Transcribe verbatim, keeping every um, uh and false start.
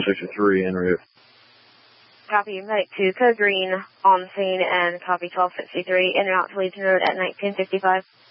sixty-three, en route. Copy, medic two, code green, on scene, and copy twelve sixty-three, en route to Legion Road at nineteen fifty-five.